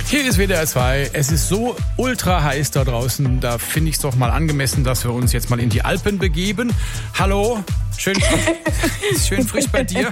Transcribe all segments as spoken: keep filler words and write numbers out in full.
Hier ist W D R zwei. Es ist so ultra heiß da draußen. Da finde ich es doch mal angemessen, dass wir uns jetzt mal in die Alpen begeben. Hallo, schön, schön frisch bei dir.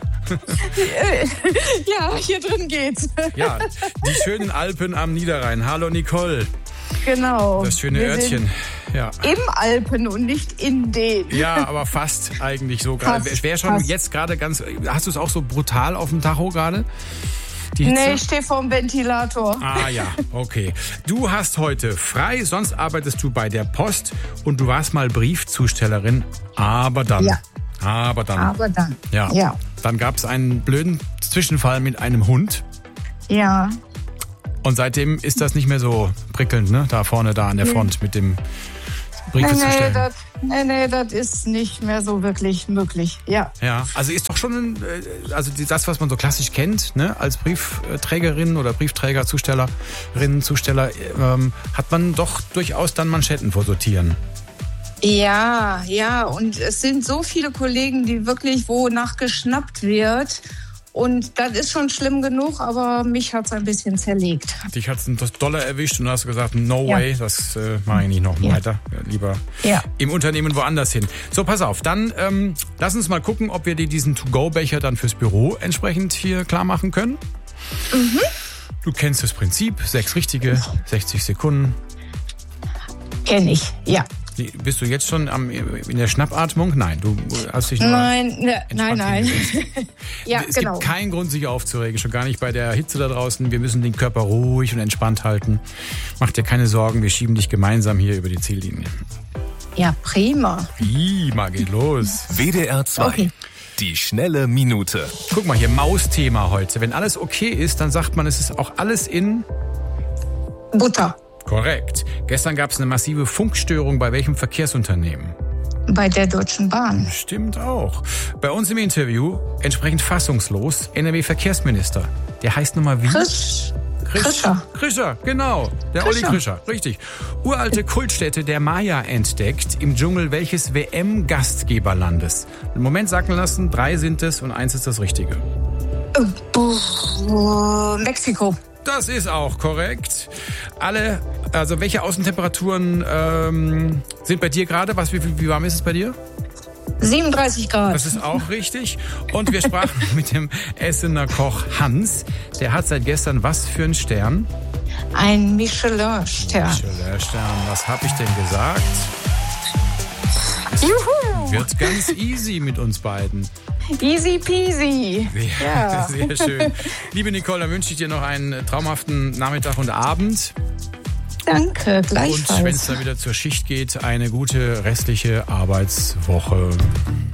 Ja, hier drin geht's. Ja, die schönen Alpen am Niederrhein. Hallo Nicole. Genau. Das schöne wir Örtchen. Ja. Im Alpen und nicht in den. Ja, aber fast eigentlich so gerade. Es wäre schon fast. Jetzt gerade ganz. Hast du es auch so brutal auf dem Tacho gerade? Nee, ich stehe vorm Ventilator. Ah ja, okay. Du hast heute frei, sonst arbeitest du bei der Post und du warst mal Briefzustellerin, aber dann. Ja. Aber dann. Aber dann. Ja. ja. Dann gab es einen blöden Zwischenfall mit einem Hund. Ja. Und seitdem ist das nicht mehr so prickelnd, ne? Da vorne, da an der Front mit dem Briefe nee, zu stellen. Nee, das, nee, nee, das ist nicht mehr so wirklich möglich, ja. Ja, also ist doch schon, also das, was man so klassisch kennt, ne? Als Briefträgerin oder Briefträger, Zustellerinnen, Zusteller, ähm, hat man doch durchaus dann Manschetten vor Sortieren. Ja, ja, und es sind so viele Kollegen, die wirklich, wo nachgeschnappt wird. Und das ist schon schlimm genug, aber mich hat es ein bisschen zerlegt. Dich hat es doller erwischt und du hast gesagt, no ja. way, das äh, mache ich nicht noch ja. weiter. Lieber ja. im Unternehmen woanders hin. So, pass auf, dann ähm, lass uns mal gucken, ob wir dir diesen To-Go-Becher dann fürs Büro entsprechend hier klar machen können. Mhm. Du kennst das Prinzip, sechs richtige, sechzig Sekunden. Kenn ich, ja. Bist du jetzt schon am, in der Schnappatmung? Nein, du hast dich nur Nein, ne, nein, nein. ja, es genau. gibt keinen Grund, sich aufzuregen, schon gar nicht bei der Hitze da draußen. Wir müssen den Körper ruhig und entspannt halten. Mach dir keine Sorgen, wir schieben dich gemeinsam hier über die Ziellinie. Ja, prima. Prima, geht los. W D R zwei. Okay. Die schnelle Minute. Guck mal hier, Mausthema heute. Wenn alles okay ist, dann sagt man, es ist auch alles in Butter. Korrekt. Gestern gab es eine massive Funkstörung bei welchem Verkehrsunternehmen? Bei der Deutschen Bahn. Stimmt auch. Bei uns im Interview, entsprechend fassungslos, N R W-Verkehrsminister. Der heißt nun mal wie? Krisch. Krischer. Krischer, genau. Der Krischer. Olli Krischer, richtig. Uralte Kultstätte der Maya entdeckt. Im Dschungel welches W M-Gastgeberlandes? Einen Moment sacken lassen, drei sind es und eins ist das Richtige. Uh, Mexiko. Das ist auch korrekt. Alle, also welche Außentemperaturen ähm, sind bei dir gerade? Was, wie, wie warm ist es bei dir? siebenunddreißig Grad. Das ist auch richtig. Und wir sprachen mit dem Essener Koch Hans. Der hat seit gestern was für einen Stern? Ein Michelin-Stern. Michelin-Stern. Was habe ich denn gesagt? Juhu! Wird ganz easy mit uns beiden. Easy peasy. Sehr, ja. sehr schön. Liebe Nicole, dann wünsche ich dir noch einen traumhaften Nachmittag und Abend. Danke, gleichfalls. Und wenn es dann wieder zur Schicht geht, eine gute restliche Arbeitswoche.